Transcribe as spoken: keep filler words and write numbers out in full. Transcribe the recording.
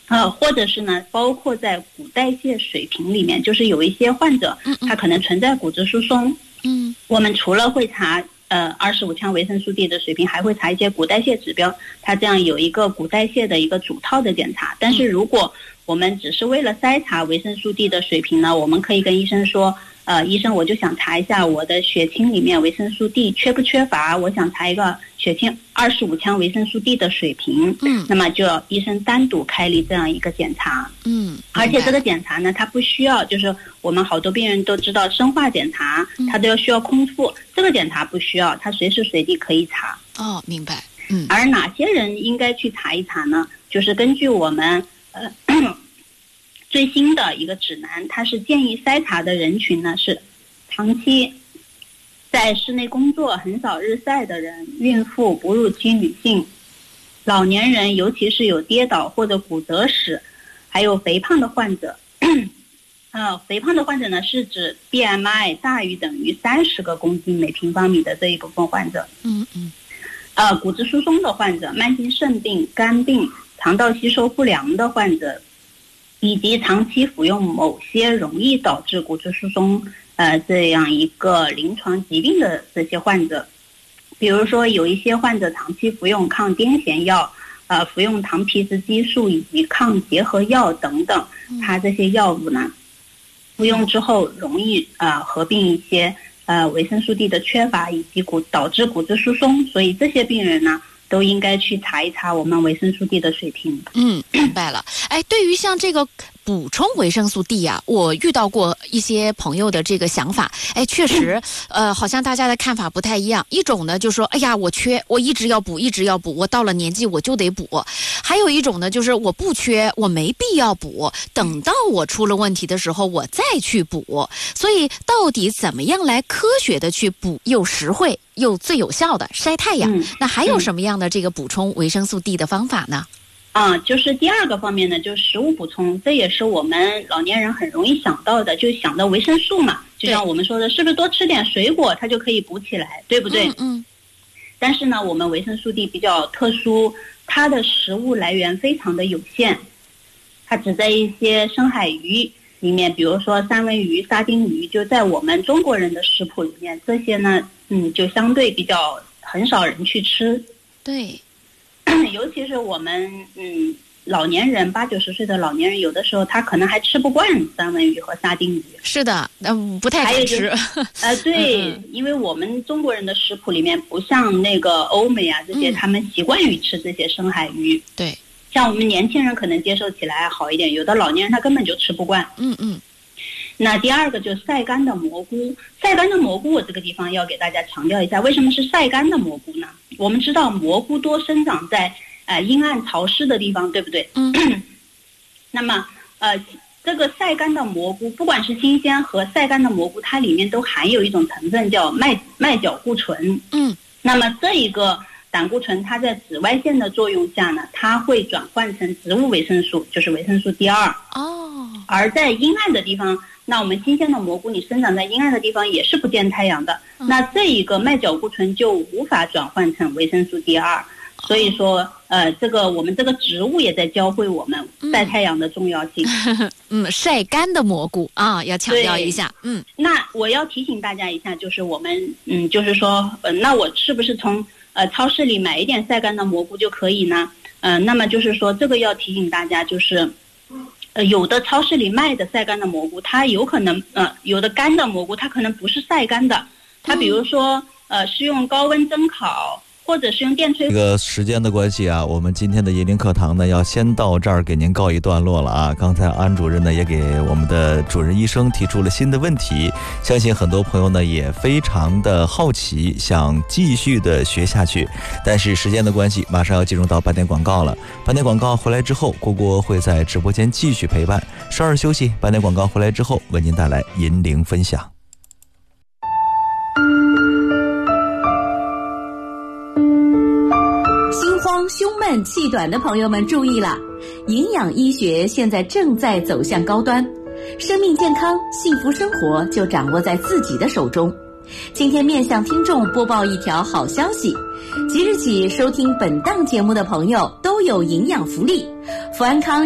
呃，或者是呢，包括在骨代谢水平里面，就是有一些患者，他可能存在骨质疏松。 嗯， 我们除了会查呃二十五羟维生素 D 的水平，还会查一些骨代谢指标，它这样有一个骨代谢的一个主套的检查。但是如果我们只是为了筛查维生素 D 的水平呢，我们可以跟医生说，呃，医生，我就想查一下我的血清里面维生素 D 缺不缺乏，我想查一个血清二十五羟维生素 D 的水平。 嗯， 那么就要医生单独开立这样一个检查。 嗯， 而且这个检查呢，它不需要，就是我们好多病人都知道生化检查，它都要需要空腹，这个检查不需要，它随时随地可以查。 哦，明白。嗯， 而哪些人应该去查一查呢？就是根据我们呃。最新的一个指南，它是建议筛查的人群呢是长期在室内工作、很少日晒的人、孕妇、哺乳期女性、老年人，尤其是有跌倒或者骨折史，还有肥胖的患者。呃，肥胖的患者呢是指 B M I 大于等于三十个公斤每平方米的这一部分患者。 嗯嗯。 呃，骨质疏松的患者、慢性肾病、肝病、肠道吸收不良的患者。以及长期服用某些容易导致骨质疏松呃这样一个临床疾病的这些患者，比如说有一些患者长期服用抗癫痫药，呃服用糖皮质激素以及抗结核药等等，它这些药物呢服用之后容易呃合并一些呃维生素 D 的缺乏以及骨导致骨质疏松，所以这些病人呢都应该去查一查我们维生素 D 的水平。 嗯，明白了。哎，对于像这个补充维生素 D 啊，我遇到过一些朋友的这个想法。哎，确实，呃，好像大家的看法不太一样。一种呢，就说，哎呀，我缺，我一直要补，一直要补，我到了年纪我就得补。还有一种呢，就是我不缺，我没必要补，等到我出了问题的时候，我再去补。所以，到底怎么样来科学的去补，又实惠又最有效的晒太阳？ 嗯、 那还有什么样的这个补充维生素 D 的方法呢？ 啊，就是第二个方面呢，就是食物补充，这也是我们老年人很容易想到的，就想到维生素嘛，就像我们说的，是不是多吃点水果它就可以补起来，对不对？ 嗯嗯。 但是呢，我们维生素 D 比较特殊，它的食物来源非常的有限，它只在一些深海鱼里面，比如说三文鱼、沙丁鱼，就在我们中国人的食谱里面，这些呢，嗯，就相对比较很少人去吃。 对。 尤其是我们嗯老年人，八九十岁的老年人，有的时候他可能还吃不惯三文鱼和沙丁鱼。 是的，嗯，不太敢吃。 呃，对，嗯、因为我们中国人的食谱里面不像那个欧美啊这些，嗯、他们习惯于吃这些深海鱼。 对， 像我们年轻人可能接受起来好一点，有的老年人他根本就吃不惯。 嗯嗯。 那第二个就是晒干的蘑菇，晒干的蘑菇我这个地方要给大家强调一下，为什么是晒干的蘑菇呢？我们知道蘑菇多生长在呃阴暗潮湿的地方，对不对？ 嗯。 那么呃这个晒干的蘑菇，不管是新鲜和晒干的蘑菇，它里面都含有一种成分叫麦麦角固醇。 嗯。 那么这一个胆固醇它在紫外线的作用下呢，它会转换成植物维生素，就是维生素 D 二。 哦。 而在阴暗的地方，那我们新鲜的蘑菇你生长在阴暗的地方也是不见太阳的，嗯、那这一个麦角固醇就无法转换成维生素 D 二。所以说呃这个我们这个植物也在教会我们晒太阳的重要性。 嗯, 嗯晒干的蘑菇啊，要强调一下。嗯， 那我要提醒大家一下，就是我们嗯就是说呃那我是不是从呃超市里买一点晒干的蘑菇就可以呢？呃那么就是说这个要提醒大家，就是呃，有的超市里卖的晒干的蘑菇，它有可能呃，有的干的蘑菇，它可能不是晒干的，它比如说呃，是用高温蒸烤，或者是用电吹。 这个时间的关系啊，我们今天的银铃课堂呢，要先到这儿给您告一段落了啊。刚才安主任呢，也给我们的主任医生提出了新的问题，相信很多朋友呢也非常的好奇，想继续的学下去。但是时间的关系，马上要进入到半点广告了。半点广告回来之后，郭郭会在直播间继续陪伴，稍事休息。半点广告回来之后，为您带来银铃分享。 心慌、胸闷、气短的朋友们注意了，营养医学现在正在走向高端，生命健康、幸福生活就掌握在自己的手中。今天面向听众播报一条好消息，即日起收听本档节目的朋友都有营养福利，福安康